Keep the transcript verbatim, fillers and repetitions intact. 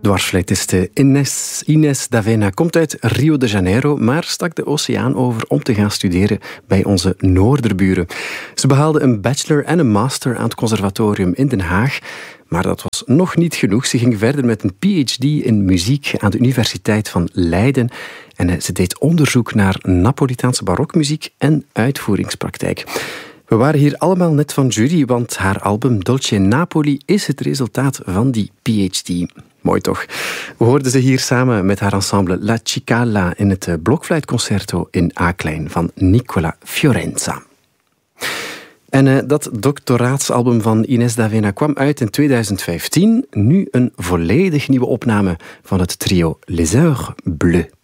Dwarsfluitiste Ines, Ines D'Avena komt uit Rio de Janeiro, maar stak de oceaan over om te gaan studeren bij onze noorderburen. Ze behaalde een bachelor en een master aan het conservatorium in Den Haag. Maar dat was nog niet genoeg. Ze ging verder met een P H D in muziek aan de Universiteit van Leiden. En ze deed onderzoek naar Napolitaanse barokmuziek en uitvoeringspraktijk. We waren hier allemaal net van jury, want haar album Dolce Napoli is het resultaat van die P H D. Mooi toch? We hoorden ze hier samen met haar ensemble La Cicala in het blokfluitconcerto in A-klein van Nicola Fiorenza. En uh, dat doctoraatsalbum van Ines D'Avena kwam uit in tweeduizend vijftien. Nu een volledig nieuwe opname van het trio Les Heures Bleues.